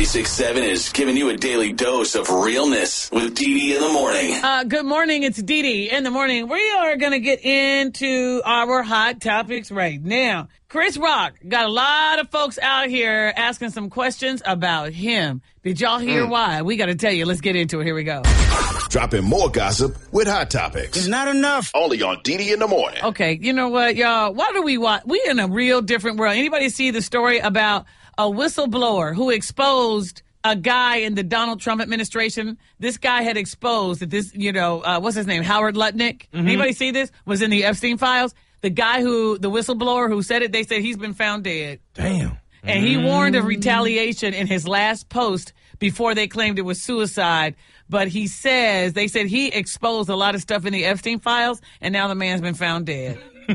96.7 is giving you a daily dose of realness with Dee Dee in the morning. Good morning. It's Dee Dee in the morning. We are going to get into our hot topics right now. Chris Rock got a lot of folks out here asking some questions about him. Did y'all hear why? We got to tell you. Let's get into it. Here we go. Dropping more gossip with hot topics. It's not enough. Only on Dee Dee in the morning. Okay, you know what, y'all? Why do we watch? We in a real different world. Anybody see the story about a whistleblower who exposed a guy in the Donald Trump administration? This guy had exposed that this, what's his name? Howard Lutnick. Mm-hmm. Anybody see this? Was in the Epstein files. The guy the whistleblower who said it, they said he's been found dead. Damn. And he warned of retaliation in his last post before they claimed it was suicide. But they said he exposed a lot of stuff in the Epstein files, and now the man's been found dead.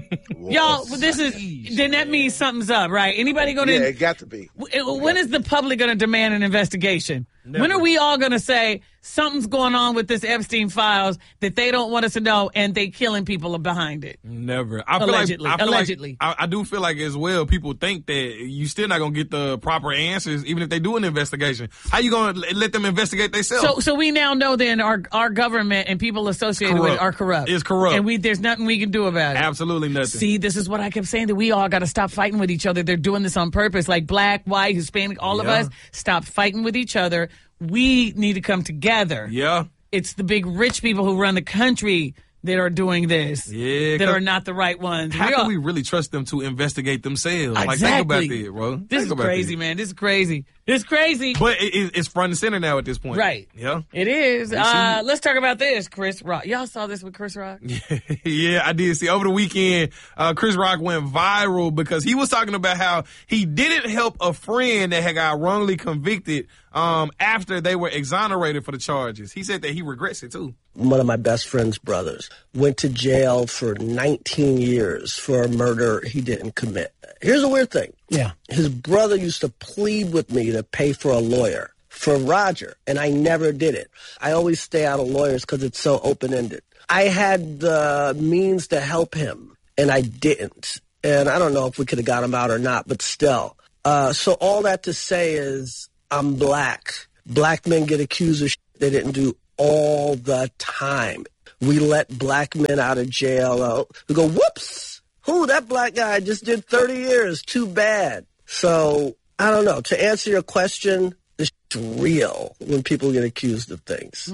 Y'all, then that means something's up, right? Anybody going to? Yeah, it got to be. When is the public going to demand an investigation? Never. When are we all going to say something's going on with this Epstein files that they don't want us to know, and they killing people behind it? Never. Allegedly. I do feel like as well, people think that you still not going to get the proper answers, even if they do an investigation. How you going to let them investigate themselves? So we now know then our government and people associated with it are corrupt. It's corrupt. And there's nothing we can do about it. Absolutely nothing. See, this is what I kept saying, that we all got to stop fighting with each other. They're doing this on purpose. Like black, white, Hispanic, all of us, stop fighting with each other. We need to come together. Yeah. It's the big rich people who run the country that are doing this. Yeah. That are not the right ones. How can we really trust them to investigate themselves? Exactly. Like, think about that, bro. This is crazy, man. This is crazy. It's crazy. But it's front and center now at this point. Right. Yeah. It is. Let's talk about this, Chris Rock. Y'all saw this with Chris Rock? Yeah, I did see. Over the weekend, Chris Rock went viral because he was talking about how he didn't help a friend that had got wrongly convicted after they were exonerated for the charges. He said that he regrets it, too. One of my best friend's brothers went to jail for 19 years for a murder he didn't commit. Here's a weird thing. Yeah. His brother used to plead with me to pay for a lawyer for Roger, and I never did it. I always stay out of lawyers because it's so open-ended. I had the means to help him, and I didn't. And I don't know if we could have got him out or not, but still. So all that to say is I'm black. Black men get accused of shit they didn't do all the time. We let black men out of jail. We go, whoops. That black guy just did 30 years. Too bad. So, I don't know. To answer your question, it's real when people get accused of things.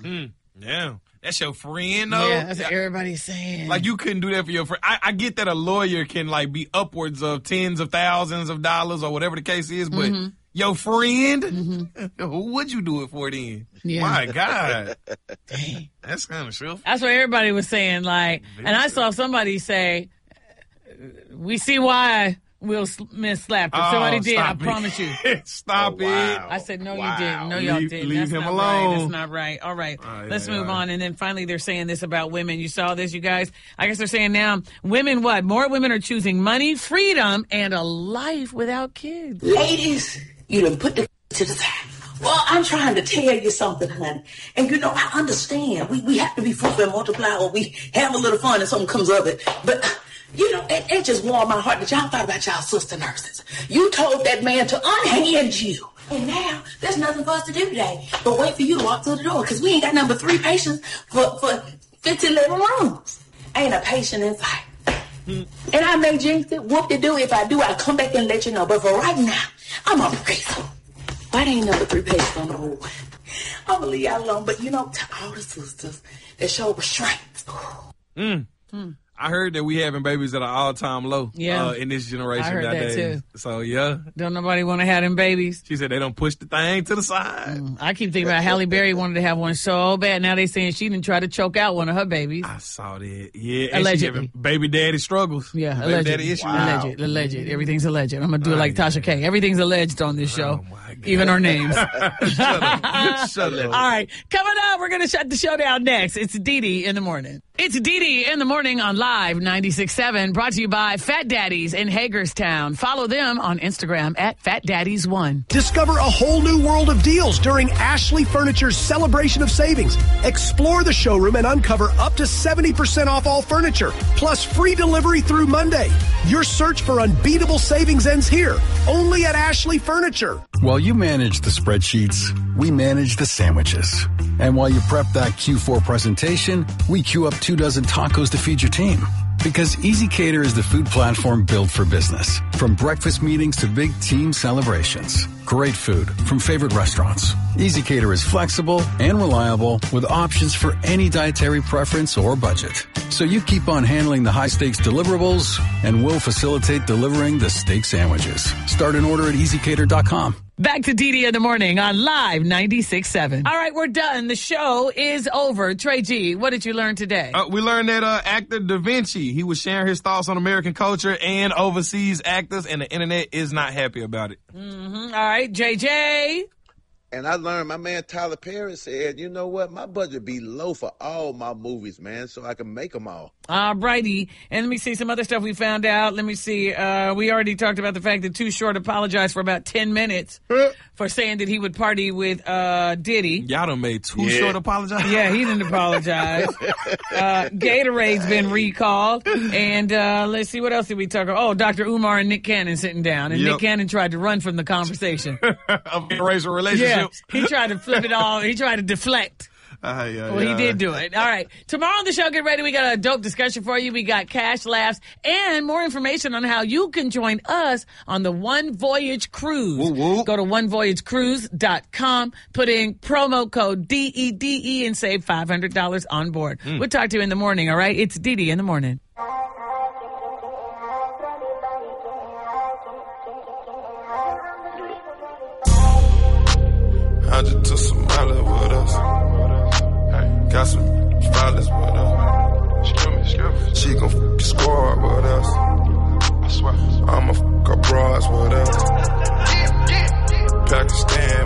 Yeah. That's your friend, though. Yeah, that's what everybody's saying. Like, you couldn't do that for your friend. I get that a lawyer can, like, be upwards of tens of thousands of dollars or whatever the case is, but your friend, who would you do it for then? Yeah. My God. Dang. That's kind of true. That's what everybody was saying. Like, and I saw somebody say, we see why Will Smith slapped her. Somebody did, I promise you. Stop it. I said, no, you didn't. No, y'all didn't. Leave That's him not alone. Right. That's not right. All right. Let's move on. And then finally, they're saying this about women. You saw this, you guys? I guess they're saying now, women what? More women are choosing money, freedom, and a life without kids. Ladies, you done put the to the side. Well, I'm trying to tell you something, honey. And I understand. We have to be fruitful and multiply, or we have a little fun and something comes of it. But it just warmed my heart that y'all thought about y'all sister nurses. You told that man to unhand you. And now, there's nothing for us to do today but wait for you to walk through the door, because we ain't got number 3 patients for 15 living rooms. Ain't a patient in sight. And I may jinx it, whoop-de-doo. If I do, I'll come back and let you know. But for right now, I'm a praise. Why there ain't number 3 patients on the board? I'm going to leave y'all alone. But, to all the sisters that show restraint. I heard that we having babies at an all-time low in this generation. I heard nowadays. that too. So, yeah. Don't nobody want to have them babies. She said they don't push the thing to the side. I keep thinking about Halle Berry wanted to have one so bad. Now they saying she didn't try to choke out one of her babies. I saw that. Yeah. And allegedly. she having baby daddy struggles. Yeah, baby alleged. daddy issues. Wow. Alleged. Everything's alleged. I'm going to do it like Tasha K. Everything's alleged on this show. Oh, my God. Even our names. Shut up. All right. Coming up, we're going to shut the show down next. It's Dee Dee in the morning. It's Dee in the morning on Live 96.7, brought to you by Fat Daddies in Hagerstown. Follow them on Instagram at FatDaddies1. Discover a whole new world of deals during Ashley Furniture's Celebration of Savings. Explore the showroom and uncover up to 70% off all furniture, plus free delivery through Monday. Your search for unbeatable savings ends here, only at Ashley Furniture. While you manage the spreadsheets, we manage the sandwiches. And while you prep that Q4 presentation, we queue up 2 dozen tacos to feed your team. Because EasyCater is the food platform built for business. From breakfast meetings to big team celebrations. Great food from favorite restaurants. EasyCater is flexible and reliable with options for any dietary preference or budget. So you keep on handling the high-stakes deliverables, and we'll facilitate delivering the steak sandwiches. Start an order at EasyCater.com. Back to Dee in the morning on Live 96.7. All right, we're done. The show is over. Trey G, what did you learn today? We learned that actor Da Vinci, he was sharing his thoughts on American culture and overseas actors, and the internet is not happy about it. All right, JJ. And I learned my man Tyler Perry said, you know what, my budget be low for all my movies, man, so I can make them all. All righty. And let me see some other stuff we found out. Let me see. We already talked about the fact that Too Short apologized for about 10 minutes for saying that he would party with Diddy. Y'all done made Too Short apologize? Yeah, he didn't apologize. Gatorade's been recalled. And let's see, what else did we talk about? Oh, Dr. Umar and Nick Cannon sitting down. And Nick Cannon tried to run from the conversation. Of the racial relationship. Yeah, he tried to flip it all. He tried to deflect. He did do it. All right. Tomorrow on the show, get ready. We got a dope discussion for you. We got cash laughs and more information on how you can join us on the One Voyage Cruise. Woo-woo. Go to onevoyagecruise.com, put in promo code DEDE and save $500 on board. We'll talk to you in the morning, all right? It's Dee in the morning. I just took some mileage with us. Got some violence with us. She gon' f*** squad with us. I'ma f*** her broads with us. Pakistan